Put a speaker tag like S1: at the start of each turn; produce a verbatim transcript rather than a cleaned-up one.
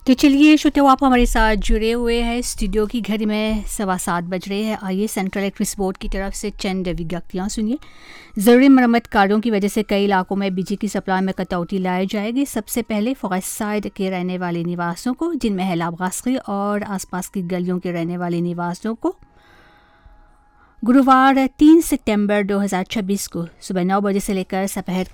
S1: तो चलिए श्रोताओ, आप हमारे साथ जुड़े हुए हैं। स्टूडियो की घड़ी में सवा सात बज रहे हैं। आइए सेंट्रल इलेक्ट्रिसिटी बोर्ड की तरफ से चंद विज्ञप्तियाँ सुनिए। ज़रूरी मरम्मत कार्यों की वजह से कई इलाकों में बिजली की सप्लाई में कटौती लाई जाएगी। सबसे पहले फॉरेस्ट साइड के रहने वाले निवासियों को, जिनमें है लाबगास्की और आसपास की गलियों के रहने वाले निवासियों को, गुरुवार तीन सितंबर दो हज़ार छब्बीस को सुबह नौ बजे से लेकर दोपहर